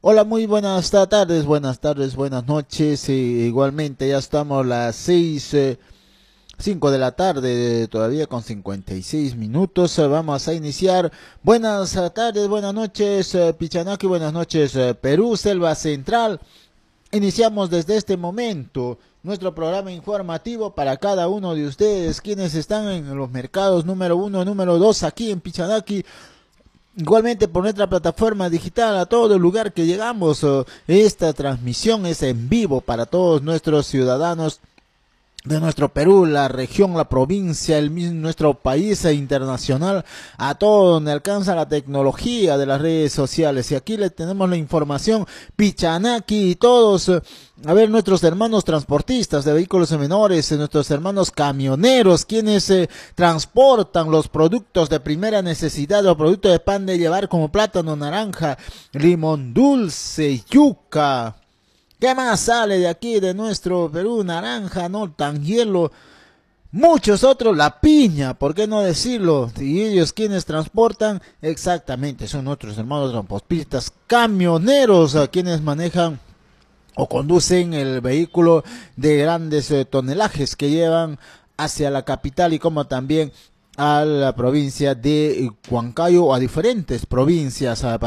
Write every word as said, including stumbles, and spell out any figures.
Hola, muy buenas ta- tardes, buenas tardes, buenas noches. eh, igualmente ya estamos las seis, eh, cinco de la tarde, todavía con cincuenta y seis minutos. eh, vamos a iniciar. Buenas eh, tardes, buenas noches, eh, Pichanaki, buenas noches, eh, Perú, Selva Central. Iniciamos desde este momento nuestro programa informativo para cada uno de ustedes, quienes están en los mercados número uno, número dos, aquí en Pichanaki. Igualmente por nuestra plataforma digital, a todo lugar que llegamos, eh, esta transmisión es en vivo para todos nuestros ciudadanos de nuestro Perú, la región, la provincia, el mismo nuestro país e internacional, a todo donde alcanza la tecnología de las redes sociales. Y aquí le tenemos la información, Pichanaki y todos, eh, a ver, nuestros hermanos transportistas de vehículos menores, eh, nuestros hermanos camioneros, quienes eh, transportan los productos de primera necesidad, los productos de pan de llevar como plátano, naranja, limón dulce, yuca. ¿Qué más sale de aquí, de nuestro Perú? Naranja, no tan hielo. Muchos otros, la piña, ¿por qué no decirlo? Y ellos quienes transportan, exactamente, son nuestros hermanos transportistas, camioneros, a quienes manejan o conducen el vehículo de grandes eh, tonelajes que llevan hacia la capital y como también a la provincia de Huancayo o a diferentes provincias. A